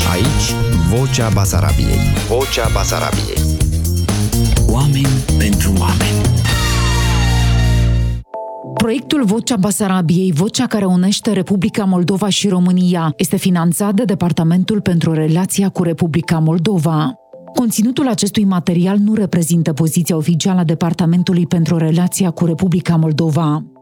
Aici, Vocea Basarabiei. Vocea Basarabiei. Oameni pentru oameni. Proiectul Vocea Basarabiei, vocea care unește Republica Moldova și România, este finanțat de Departamentul pentru Relația cu Republica Moldova. Conținutul acestui material nu reprezintă poziția oficială a Departamentului pentru Relația cu Republica Moldova.